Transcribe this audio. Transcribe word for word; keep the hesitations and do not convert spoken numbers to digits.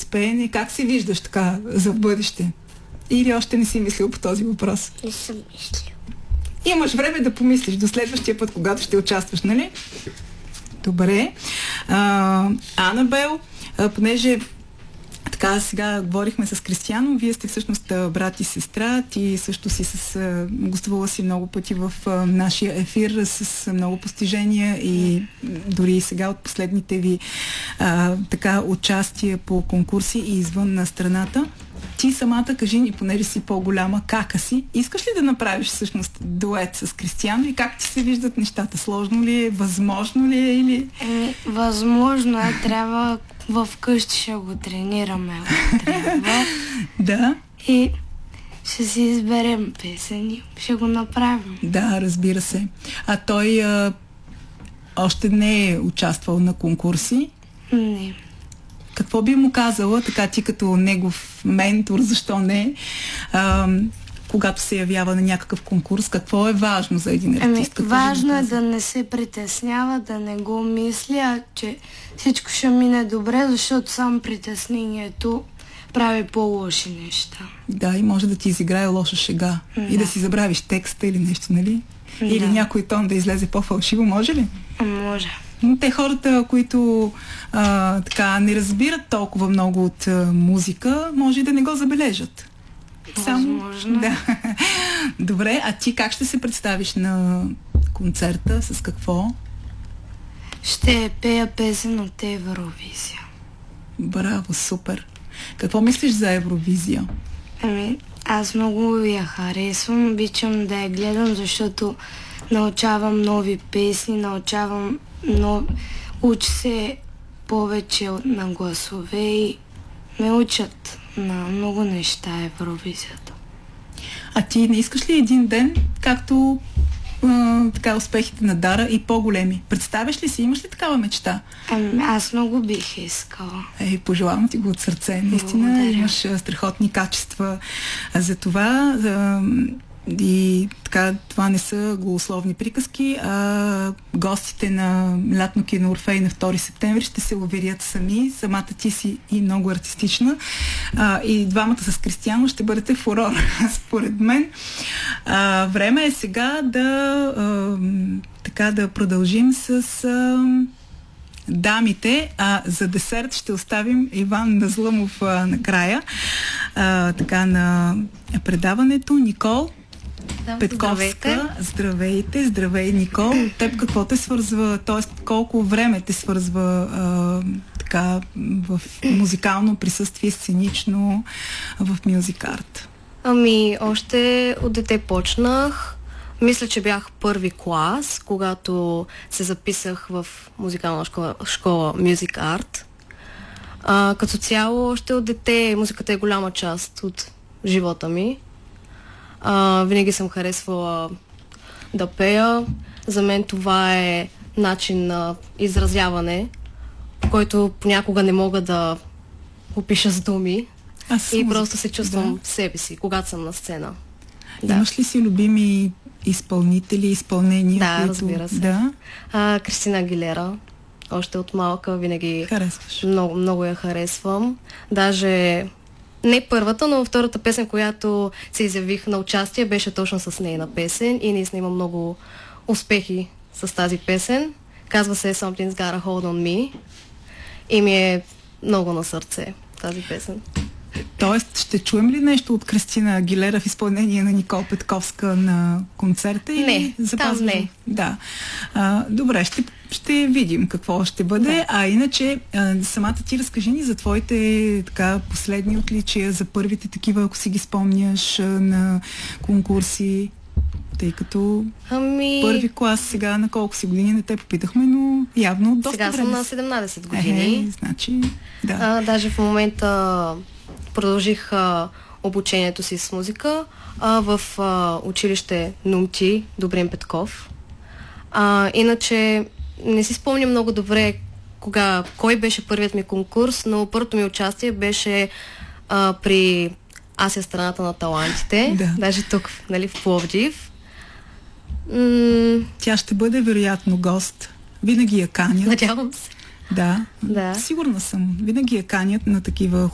пеене. Как се виждаш така за в бъдеще? Или още не си мислил по този въпрос? Не съм мислил. Имаш време да помислиш до следващия път, когато ще участваш, нали? Добре. А, Анабел, а, понеже така сега говорихме с Кристияно, вие сте всъщност брат и сестра, ти също си с, гостувала си много пъти в а, нашия ефир с много постижения и дори и сега от последните ви а, така участия по конкурси и извън на страната. Ти самата кажи ни, понеже си по-голяма, кака си, искаш ли да направиш всъщност дует с Кристияно и как ти се виждат нещата? Сложно ли е? Възможно ли е? Или... Е, възможно е, трябва в къщи ще го тренираме. Трябва. Да. И ще си изберем песени, ще го направим. Да, разбира се. А той а, още не е участвал на конкурси? Не. Какво би му казала, така ти като негов ментор, защо не, а, когато се явява на някакъв конкурс, какво е важно за един артист? Ами, важно е да не се притеснява, да не го мисля, че всичко ще мине добре, защото само притеснението прави по-лоши неща. Да, и може да ти изиграе лоша шега. Да. И да си забравиш текста или нещо, нали? Да. Или някой тон да излезе по-фалшиво, може ли? Може. Но те хората, които а, така не разбират толкова много от а, музика, може и да не го забележат. Възможно. Да. Добре, а ти как ще се представиш на концерта? С какво? Ще пея песен от Евровизия. Браво, супер. Какво мислиш за Евровизия? Ами, аз много я харесвам, обичам да я гледам, защото научавам нови песни, научавам, но учи се повече на гласове и ме учат на много неща Евровизията. А ти не искаш ли един ден, както а, така успехите на Дара и по-големи? Представяш ли си, имаш ли такава мечта? Ами, аз много бих искала. Ей, пожелавам ти го от сърце. Наистина Благодаря. Имаш а, страхотни качества за това. А, и така, това не са голословни приказки, а гостите на Лятно кино Орфей на втори септември ще се уверят сами. Самата ти си и много артистична. А, и двамата с Кристияно ще бъдете фурор, според мен. А, време е сега да а, така да продължим с а, дамите, а за десерт ще оставим Иван Назлъмов а, накрая. А, така на предаването. Никол Да, Петковска. здравейте. Здравейте, здравей, Никол. Теб какво те свързва, т.е. колко време те свързва а, така в музикално присъствие, сценично в Music Art? Ами, още от дете почнах. Мисля, че бях първи клас, когато се записах в музикална школа, школа Music Art. А, като цяло, още от дете музиката е голяма част от живота ми. А, винаги съм харесвала да пея. За мен това е начин на изразяване, който понякога не мога да опиша с думи. Аз И музик... просто се чувствам да. в себе си, когато съм на сцена. Да. Имаш ли си любими изпълнители, изпълнения? Да, които... разбира се. Да? А, Кристина Агилера, още от малка винаги Харесваш. много, много я харесвам. Даже не първата, но втората песен, която се изявих на участие, беше точно с нейна песен и наистина има много успехи с тази песен. Казва се Something's Gotta Hold on Me и ми е много на сърце тази песен. Тоест, ще чуем ли нещо от Кристина Агилера в изпълнение на Никол Петковска на концерта? Или Не, запазвам? там не. Да. А, добре, ще, ще видим какво ще бъде. Да. А иначе, а, самата ти разкажи ни за твоите така последни отличия, за първите такива, ако си ги спомняш, на конкурси, тъй като Ами... първи клас сега на колко си години не те попитахме, но явно доста Сега време. съм на седемнадесет години. Е, значи, да. А, даже в момента продължих а, обучението си с музика а, в а, училище Нумти Добрин Петков. А, иначе не си спомням много добре кога, кой беше първият ми конкурс, но първото ми участие беше а, при Асия страната на талантите. Да. Даже тук, нали, в Пловдив. М- Тя ще бъде вероятно гост. Винаги я канят. Надявам се. Да, Да. сигурна съм. Винаги я канят на такива